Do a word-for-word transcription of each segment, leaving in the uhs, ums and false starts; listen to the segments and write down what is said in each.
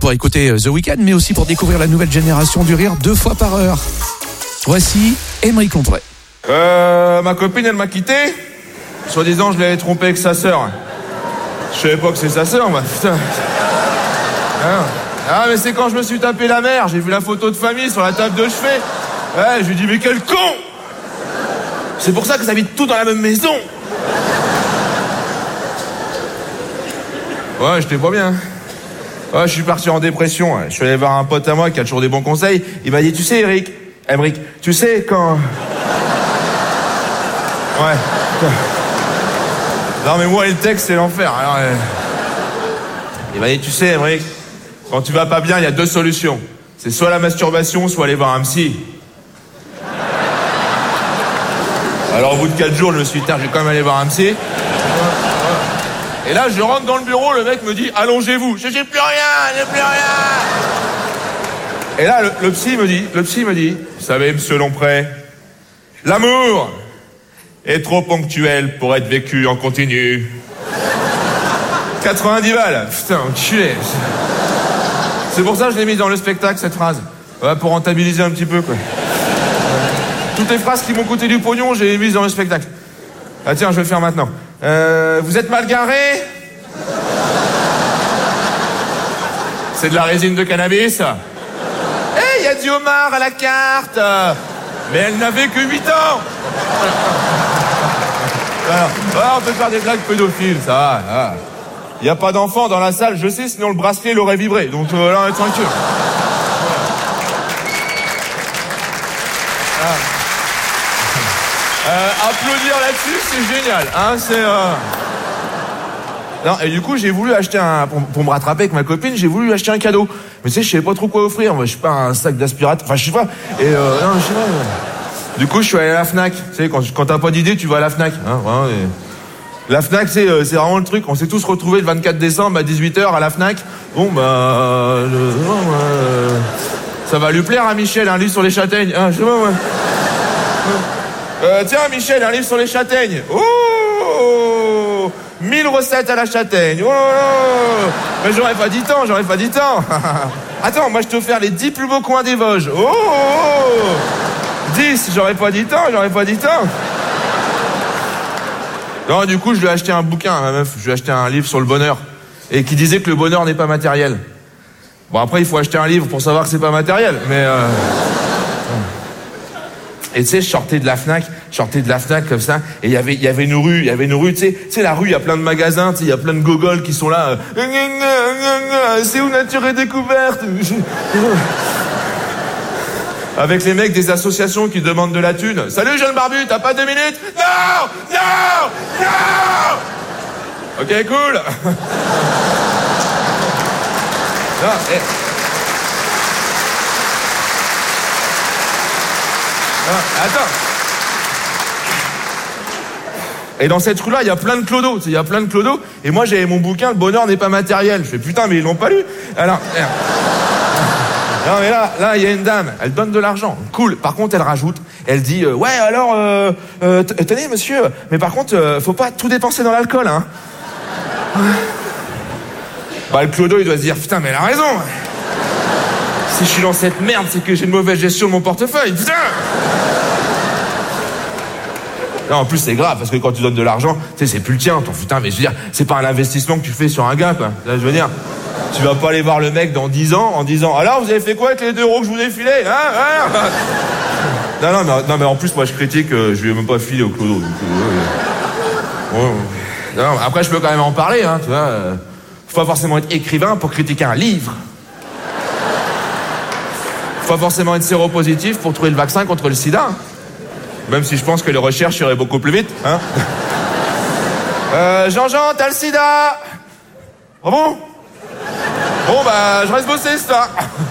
pour écouter The Weeknd, mais aussi pour découvrir la nouvelle génération du rire deux fois par heure. Voici Aymeric Lompré. Euh, ma copine, elle m'a quitté. Soi-disant, je l'avais trompé avec sa sœur. Je savais pas que c'est sa sœur, moi. Putain. Ah, ah, mais c'est quand je me suis tapé la mère. J'ai vu la photo de famille sur la table de chevet. Ouais, je lui ai dit, mais quel con! C'est pour ça que ça habite tout dans la même maison. Ouais, j'étais pas bien. Ouais, je suis parti en dépression. Je suis allé voir un pote à moi qui a toujours des bons conseils. Il m'a dit, tu sais, Eric, Aymeric, tu sais quand... Ouais. Non, mais moi, le texte, c'est l'enfer. Alors, euh... il m'a dit, tu sais, Aymeric, quand tu vas pas bien, il y a deux solutions. C'est soit la masturbation, soit aller voir un psy. Alors, au bout de quatre jours, je me suis dit, je vais quand même aller voir un psy. Et là, je rentre dans le bureau, le mec me dit, allongez-vous. Je j'ai plus rien, j'ai plus rien. Et là, le, le psy me dit, le psy me dit, vous savez, monsieur Lompré, l'amour est trop ponctuel pour être vécu en continu. quatre-vingt-dix balles. Putain, enculé. C'est pour ça que je l'ai mis dans le spectacle, cette phrase. Ouais, pour rentabiliser un petit peu, quoi. Toutes les phrases qui m'ont coûté du pognon, j'ai mis dans le spectacle. Ah tiens, je vais le faire maintenant. Euh, vous êtes mal garé? C'est de la résine de cannabis. Eh, hey, il y a du homard à la carte. Mais elle n'avait que huit ans. Alors, alors, on peut faire des blagues pédophiles, ça va. Il n'y a pas d'enfant dans la salle, je sais, sinon le bracelet l'aurait vibré. Donc euh, là, on est tranquille. Ah. Euh, applaudir là-dessus, c'est génial. Hein, c'est... Euh... Non, et du coup, j'ai voulu acheter un... Pour, pour me rattraper avec ma copine, j'ai voulu lui acheter un cadeau. Mais tu sais, je savais pas trop quoi offrir. Moi, je sais pas, un sac d'aspirateur. Enfin, je sais pas. Et euh... Non, je sais pas. Euh... Du coup, je suis allé à la Fnac. Tu sais, quand, quand t'as pas d'idée, tu vas à la Fnac. Hein, hein, et... La Fnac, c'est, euh, c'est vraiment le truc. On s'est tous retrouvés le vingt-quatre décembre à dix-huit heures à la Fnac. Bon, bah... Euh... Non, euh... Ça va lui plaire à Michel, un livre sur les châtaignes. Hein, je sais pas, moi. Euh, tiens, Michel, un livre sur les châtaignes. Oh, mille recettes à la châtaigne. Oh, mais j'aurais pas dit tant, j'aurais pas dit tant. Attends, moi je te offre les dix plus beaux coins des Vosges. Oh, dix, j'aurais pas dit tant, j'aurais pas dit tant. Non, du coup, je lui ai acheté un bouquin, ma meuf. Je lui ai acheté un livre sur le bonheur. Et qui disait que le bonheur n'est pas matériel. Bon, après, il faut acheter un livre pour savoir que c'est pas matériel. Mais... Euh... Et tu sais, je sortais de la Fnac, je sortais de la Fnac comme ça, et il y avait, il y avait une rue, il y avait une rue, tu sais, tu sais, la rue, il y a plein de magasins, tu sais, il y a plein de gogoles qui sont là, euh, c'est où Nature et Découverte? Avec les mecs des associations qui demandent de la thune. Salut, jeune barbu, t'as pas deux minutes? Non! Non! Non! Ok, cool. Non, et... Ah, attends. Et dans cette rue-là, il y a plein de clodos. Il y a plein de clodos. Et moi, j'avais mon bouquin, Le bonheur n'est pas matériel. Je fais, putain, mais ils l'ont pas lu. Alors, non, mais là, là, il y a une dame. Elle donne de l'argent. Cool. Par contre, elle rajoute. Elle dit, euh, ouais, alors, euh, euh, tenez, monsieur, mais par contre, euh, faut pas tout dépenser dans l'alcool, hein. Bah, le clodo, il doit se dire, putain, mais elle a raison. Si je suis dans cette merde, c'est que j'ai une mauvaise gestion de mon portefeuille. Putain! Non, en plus, c'est grave, parce que quand tu donnes de l'argent, tu sais, c'est plus le tien, ton putain, mais je veux dire, c'est pas un investissement que tu fais sur un gars, quoi. Là, je veux dire, tu vas pas aller voir le mec dans dix ans en disant, alors, vous avez fait quoi avec les deux euros que je vous ai filés, hein, hein? Non, non, mais, non, mais en plus, moi, je critique, euh, je lui ai même pas filé au clodo. Donc, euh, ouais. Non, après, je peux quand même en parler, hein, tu vois. Euh, faut pas forcément être écrivain pour critiquer un livre. Faut pas forcément être séropositif pour trouver le vaccin contre le sida. Même si je pense que les recherches iraient beaucoup plus vite, hein. Euh, Jean-Jean, t'as le sida? Ah bon? Bon, bah, je reste bosser, c'est ça.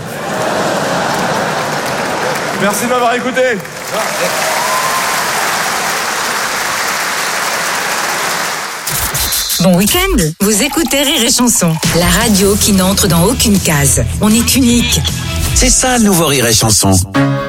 Merci de m'avoir écouté. Bon week-end, vous écoutez Rire et Chanson, la radio qui n'entre dans aucune case. On est unique. C'est ça le nouveau Rire et Chanson.